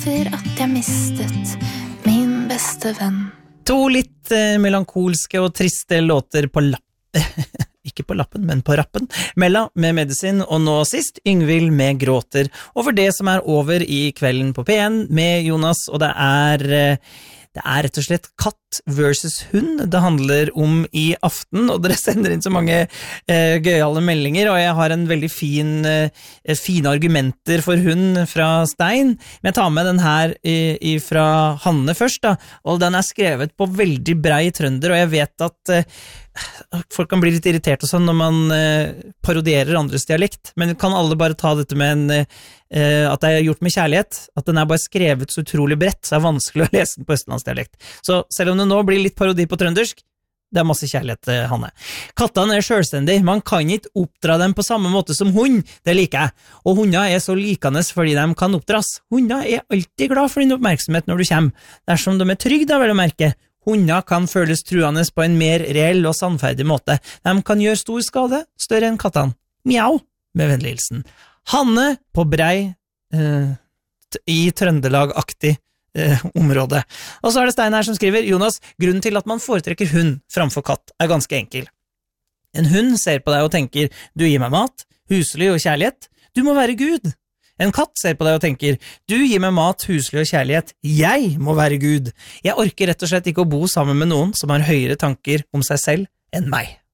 etter at jeg mistet min beste venn. To litt melankolske og triste låter på ikke på lappen, men på rappen. Mella med Medisin, og nå sist Yngvild med Gråter. Og for det som er over i kvelden på P1 med Jonas, og det er rett og slett katt versus hund det handler om i aften, og dere sender inn så mange gøyale meldinger, og jeg har en veldig fine argumenter for hund fra Stein, men jeg tar med den her fra Hanne først da, og den er skrevet på veldig brei trønder, og jeg vet at folk kan bli litt irritert og sånn når man parodierer andres dialekt, men kan alle bare ta dette med at det er gjort med kjærlighet, at den er bare skrevet så utrolig bredt, så det er vanskelig å lese den på østlandsdialekt. Så selv om det nå blir litt parodi på trøndersk, det er masse kjærlighet, Hanne. Kattene er selvstendige, man kan ikke oppdra dem på samme måte som hund, det liker jeg. Og hunder er så likende fordi de kan oppdras. Hunder er alltid glad for din oppmerksomhet når du kommer, dersom de er trygge da, vel å merke. Hunder kan føles truende på en mer reell og sannferdig måte. De kan gjøre stor skade, større enn kattene. Mjau, med vennlig hilsen. Hanne på brei i Trøndelag-aktig område. Og så er det Stein her som skriver, Jonas, grunnen til at man foretrekker hund framfor katt er ganske enkel. En hund ser på deg og tenker, du gir meg mat, husly og kjærlighet, du må være Gud. En katt ser på deg og tenker, du gir meg mat, husly og kjærlighet, jeg må være Gud. Jeg orker rett og slett ikke å bo sammen med noen som har høyere tanker om seg selv enn meg.